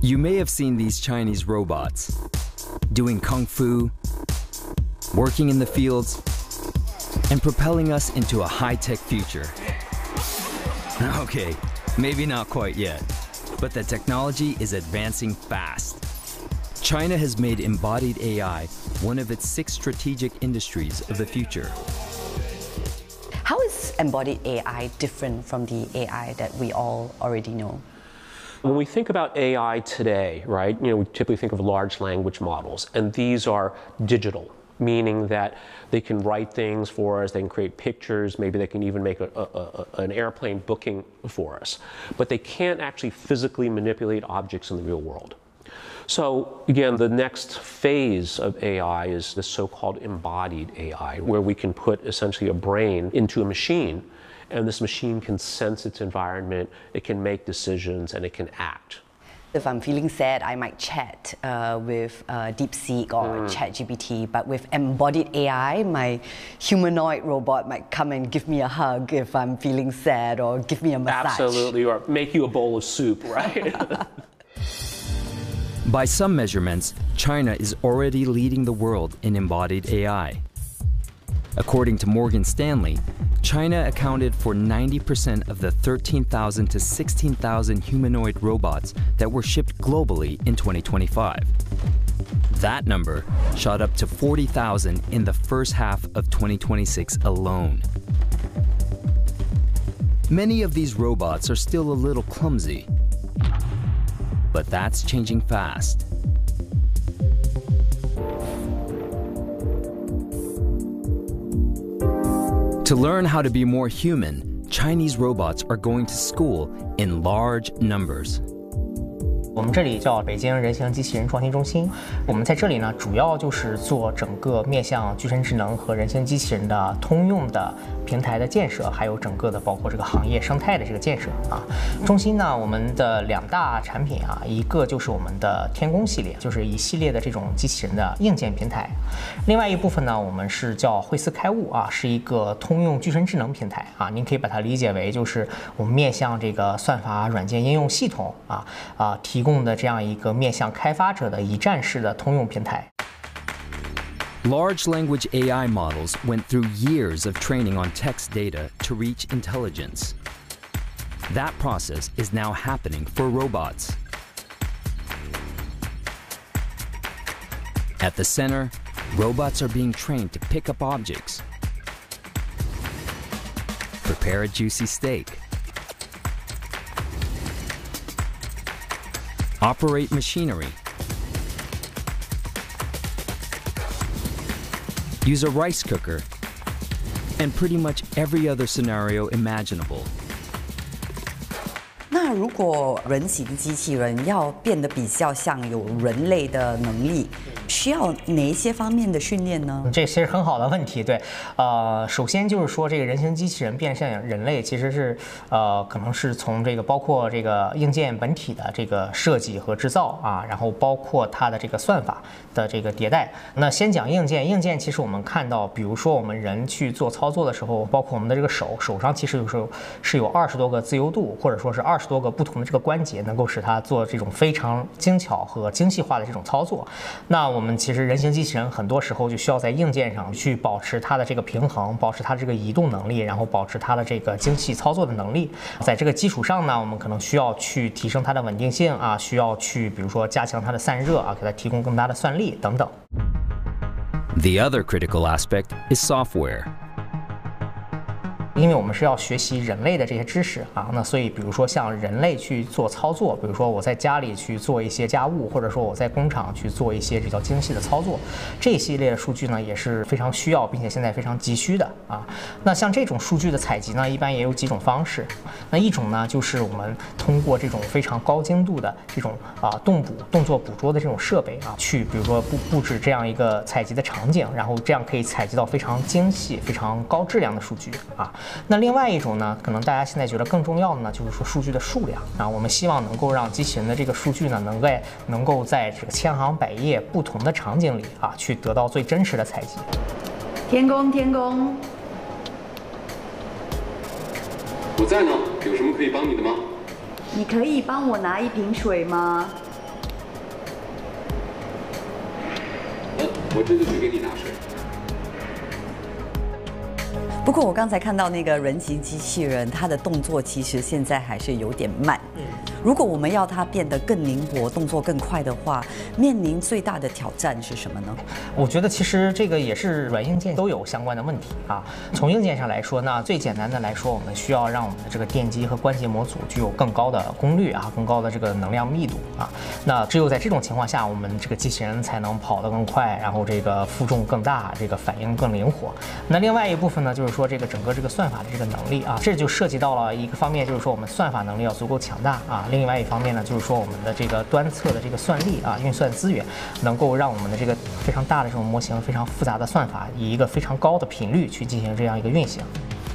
You may have seen these Chinese robots doing kung fu, working in the fields, and propelling us into a high-tech future. Okay, maybe not quite yet, but the technology is advancing fast. China has made embodied AI one of its 6 strategic industries of the future. How is embodied AI different from the AI that we all already know? When we think about AI today, right, we typically think of large language models, and these are digital, meaning that they can write things for us, they can create pictures, maybe they can even make an airplane booking for us. But they can't actually physically manipulate objects in the real world. So again, the next phase of AI is the so-called embodied AI, where we can put essentially a brain into a machine, and this machine can sense its environment, it can make decisions, and it can act. If I'm feeling sad, I might chat with DeepSeek or ChatGPT, but with embodied AI, my humanoid robot might come and give me a hug if I'm feeling sad, or give me a massage. Absolutely, or make you a bowl of soup, right? By some measurements, China is already leading the world in embodied AI. According to Morgan Stanley, China accounted for 90% of the 13,000 to 16,000 humanoid robots that were shipped globally in 2025. That number shot up to 40,000 in the first half of 2026 alone. Many of these robots are still a little clumsy, but that's changing fast. To learn how to be more human, Chinese robots are going to school in large numbers. 我们这里叫北京人形机器人创新中心。我们在这里呢，主要就是做整个面向具身智能和人形机器人的通用的平台的建设，还有整个的包括这个行业生态的这个建设啊。中心呢，我们的2大产品啊，一个就是我们的天宫系列，就是一系列的这种机器人的硬件平台；另外一部分呢，我们是叫惠思开悟啊，是一个通用具身智能平台啊。您可以把它理解为就是我们面向这个算法软件应用系统提供的这样一个面向开发者的一站式的通用平台。 Large language AI models went through years of training on text data to reach intelligence. That process is now happening for robots. At the center, robots are being trained to pick up objects, prepare a juicy steak, operate machinery, use a rice cooker, and pretty much every other scenario imaginable. 那如果人形机器人要变得比较像有人类的能力，需要哪一些方面的训练呢？ 这其实很好的问题，对，首先就是说这个人形机器人变像人类，其实是可能是从这个包括这个硬件本体的这个设计和制造啊，然后包括它的这个算法的这个迭代。那先讲硬件，硬件其实我们看到，比如说我们人去做操作的时候，包括我们的这个手上其实有时候是有20多个自由度，或者说是20多个不同的这个关节，能够使它做这种非常精巧和精细化的这种操作。那我们其实人形机器人很多时候就需要在硬件上去保持它的这个平衡，保持它的这个移动能力，然后保持它的这个精细操作的能力。在这个基础上呢，我们可能需要去提升它的稳定性啊，需要去比如说加强它的散热啊，给它提供更大的算力等等。 The other critical aspect is software. 因为我们是要学习人类的这些知识啊，那所以比如说像人类去做操作，比如说我在家里去做一些家务，或者说我在工厂去做一些比较精细的操作，这一系列的数据呢也是非常需要，并且现在非常急需的啊。那像这种数据的采集呢，一般也有几种方式。那一种呢，就是我们通过这种非常高精度的这种动作捕捉的这种设备啊，去比如说布置这样一个采集的场景，然后这样可以采集到非常精细、非常高质量的数据啊。那另外一种呢，可能大家现在觉得更重要的呢，就是说数据的数量啊。我们希望能够让机器人的这个数据呢，能够在这个千行百业不同的场景里啊，去得到最真实的采集。 天宫， 我在呢，有什么可以帮你的吗？ 你可以帮我拿一瓶水吗？ 我这就去给你拿水。 不过我刚才看到那个人形机器人，它的动作其实现在还是有点慢。如果我们要它变得更灵活、动作更快的话，面临最大的挑战是什么呢？ 我觉得其实这个也是软硬件都有相关的问题啊。从硬件上来说呢，最简单的来说，我们需要让我们的这个电机和关节模组具有更高的功率啊，更高的这个能量密度啊。那只有在这种情况下，我们这个机器人才能跑得更快，然后这个负重更大，这个反应更灵活。那另外一部分呢，就是说这个整个这个算法的这个能力啊，这就涉及到了一个方面，就是说我们算法能力要足够强大啊。另外一方面呢，就是说我们的这个端侧的这个算力啊，运算资源能够让我们的这个非常大的这种模型、非常复杂的算法，以一个非常高的频率去进行这样一个运行。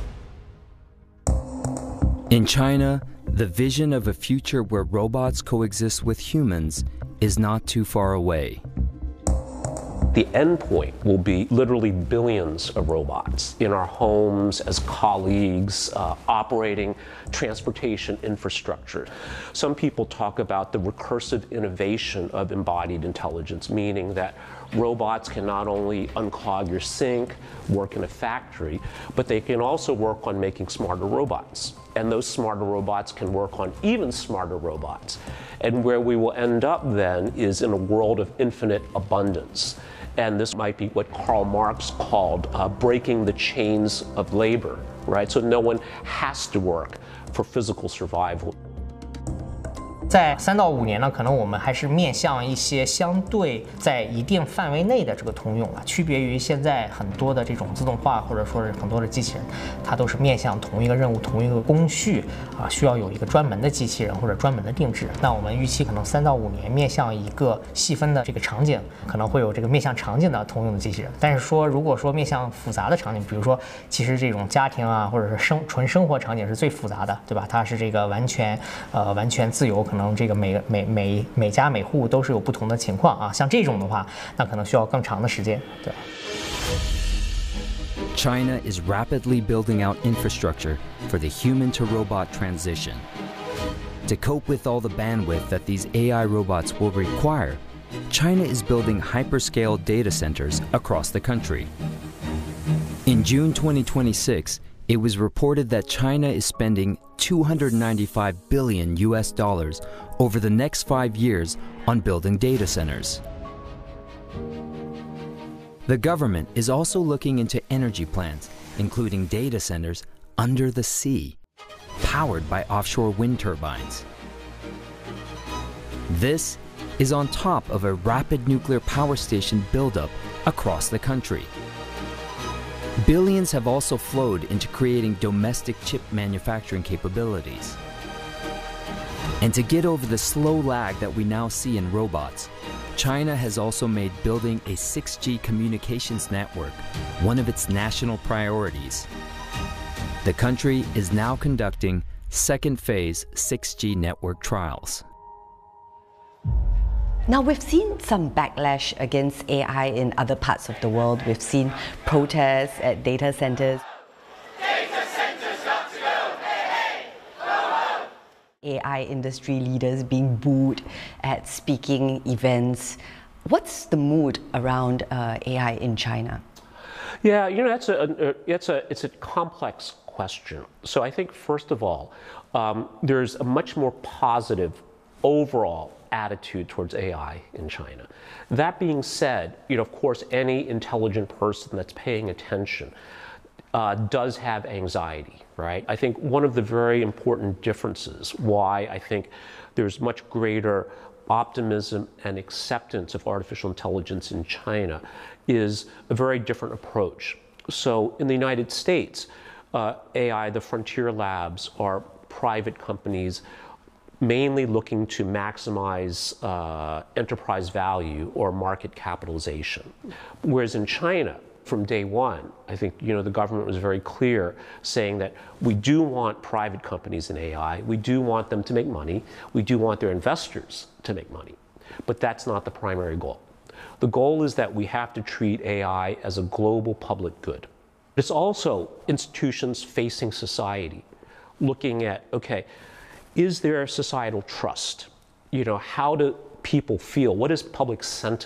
In China, the vision of a future where robots coexist with humans is not too far away. The endpoint will be literally billions of robots in our homes, as colleagues, operating transportation infrastructure. Some people talk about the recursive innovation of embodied intelligence, meaning that robots can not only unclog your sink, work in a factory, but they can also work on making smarter robots. And those smarter robots can work on even smarter robots. And where we will end up then is in a world of infinite abundance. And this might be what Karl Marx called breaking the chains of labor, right? So no one has to work for physical survival. 在3到5年呢，可能我们还是面向一些相对在一定范围内的这个通用了，区别于现在很多的这种自动化或者说是很多的机器人，它都是面向同一个任务、同一个工序啊，需要有一个专门的机器人或者专门的定制。那我们预期可能3到5年面向一个细分的这个场景，可能会有这个面向场景的通用的机器人。但是说如果说面向复杂的场景，比如说其实这种家庭啊，或者是纯生活场景是最复杂的，对吧？它是这个完全自由，可能这个每家每户都是有不同的情况啊，像这种的话，那可能需要更长的时间，对。 China is rapidly building out infrastructure for the human-to-robot transition. To cope with all the bandwidth that these AI robots will require, China is building hyperscale data centers across the country. In June 2026, it was reported that China is spending $295 billion over the next 5 years on building data centers. The government is also looking into energy plants, including data centers under the sea, powered by offshore wind turbines. This is on top of a rapid nuclear power station buildup across the country. Billions have also flowed into creating domestic chip manufacturing capabilities. And to get over the slow lag that we now see in robots, China has also made building a 6G communications network one of its national priorities. The country is now conducting second phase 6G network trials. Now, we've seen some backlash against AI in other parts of the world. We've seen protests at data centers. Data centers got to go! Hey, hey! Ho, ho! AI industry leaders being booed at speaking events. What's the mood around AI in China? Yeah, you know, it's a complex question. So I think, first of all, there's a much more positive overall attitude towards AI in China. That being said, you know, of course, any intelligent person that's paying attention does have anxiety, right? I think one of the very important differences why I think there's much greater optimism and acceptance of artificial intelligence in China is a very different approach. So in the United States, AI, the frontier labs, are private companies mainly looking to maximize enterprise value or market capitalization. Whereas in China, from day one, I think, you know, the government was very clear saying that we do want private companies in AI, we do want them to make money, we do want their investors to make money, but that's not the primary goal. The goal is that we have to treat AI as a global public good. It's also institutions facing society, looking at, okay, is there societal trust? You know, how do people feel? What is public sentiment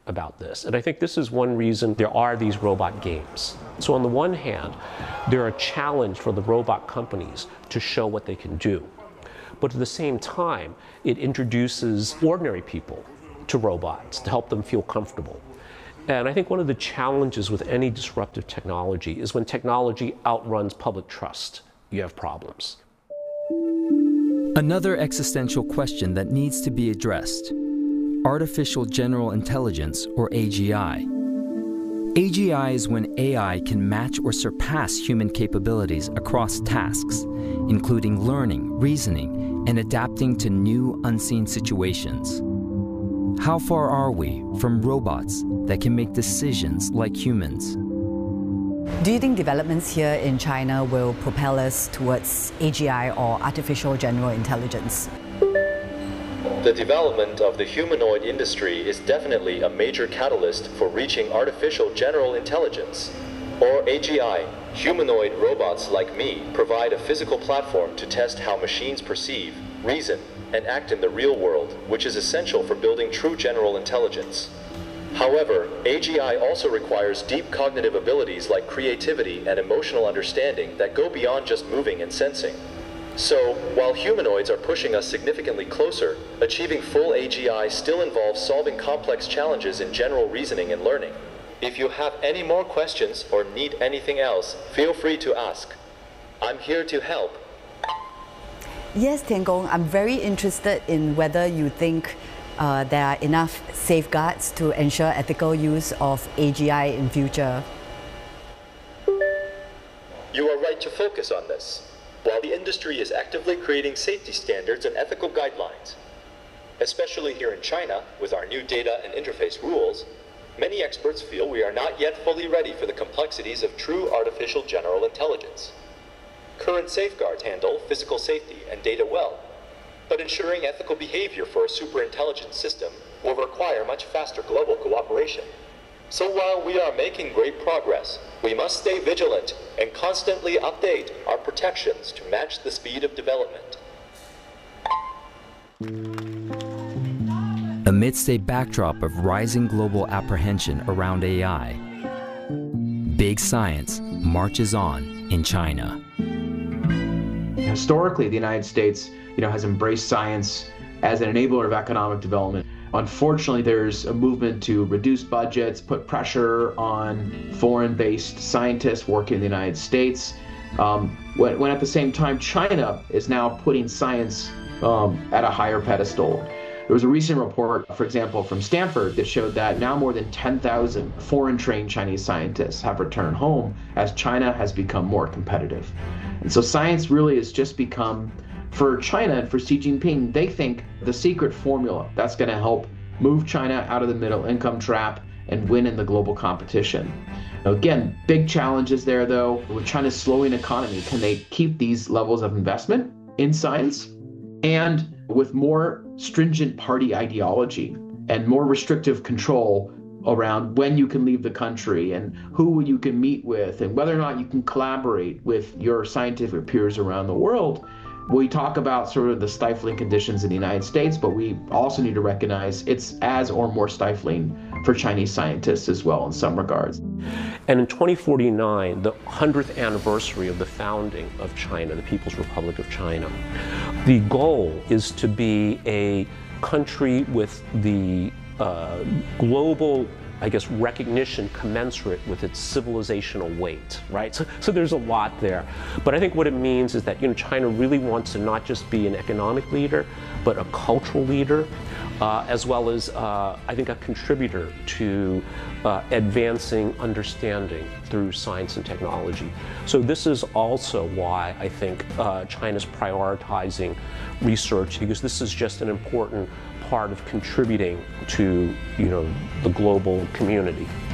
about this. And I think this is one reason there are these robot games. So on the one hand, they're a challenge for the robot companies to show what they can do. But at the same time, it introduces ordinary people to robots to help them feel comfortable. And I think one of the challenges with any disruptive technology is when technology outruns public trust, you have problems. Another existential question that needs to be addressed: artificial general intelligence, or AGI. AGI is when AI can match or surpass human capabilities across tasks, including learning, reasoning, and adapting to new unseen situations. How far are we from robots that can make decisions like humans? Do you think developments here in China will propel us towards AGI, or artificial general intelligence? The development of the humanoid industry is definitely a major catalyst for reaching artificial general intelligence, or AGI. Humanoid robots like me provide a physical platform to test how machines perceive, reason, and act in the real world, which is essential for building true general intelligence. However, AGI also requires deep cognitive abilities like creativity and emotional understanding that go beyond just moving and sensing. So, while humanoids are pushing us significantly closer, achieving full AGI still involves solving complex challenges in general reasoning and learning. If you have any more questions or need anything else, feel free to ask. I'm here to help. Yes, Tiangong, I'm very interested in whether you think there are enough safeguards to ensure ethical use of AGI in future. You are right to focus on this. While the industry is actively creating safety standards and ethical guidelines, especially here in China with our new data and interface rules, many experts feel we are not yet fully ready for the complexities of true artificial general intelligence. Current safeguards handle physical safety and data well, but ensuring ethical behavior for a superintelligent system will require much faster global cooperation. So while we are making great progress, we must stay vigilant and constantly update our protections to match the speed of development. Amidst a backdrop of rising global apprehension around AI, big science marches on in China. Historically, the United States, has embraced science as an enabler of economic development. Unfortunately, there's a movement to reduce budgets, put pressure on foreign-based scientists working in the United States, when at the same time China is now putting science at a higher pedestal. There was a recent report, for example, from Stanford that showed that now more than 10,000 foreign-trained Chinese scientists have returned home as China has become more competitive. And so science really has just become, for China and for Xi Jinping, they think the secret formula that's going to help move China out of the middle income trap and win in the global competition. Now, again, big challenges there, though. With China's slowing economy, can they keep these levels of investment in science? And with more stringent party ideology and more restrictive control around when you can leave the country and who you can meet with and whether or not you can collaborate with your scientific peers around the world, we talk about sort of the stifling conditions in the United States, but we also need to recognize it's as or more stifling for Chinese scientists as well in some regards. And in 2049, the 100th anniversary of the founding of China, the People's Republic of China, the goal is to be a country with the global, recognition commensurate with its civilizational weight, right? So there's a lot there. But I think what it means is that, China really wants to not just be an economic leader, but a cultural leader, as well as, I think, a contributor to advancing understanding through science and technology. So this is also why I think China's prioritizing research, because this is just an important part of contributing to, the global community.